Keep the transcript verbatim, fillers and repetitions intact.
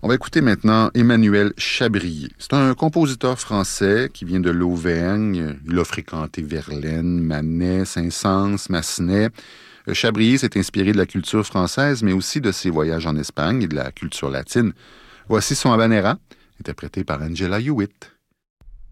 On va écouter maintenant Emmanuel Chabrier. C'est un compositeur français qui vient de l'Auvergne. Il a fréquenté Verlaine, Manet, Saint-Saëns, Massenet. Chabrier s'est inspiré de la culture française, mais aussi de ses voyages en Espagne et de la culture latine. Voici son Habanera, interprété par Angela Hewitt.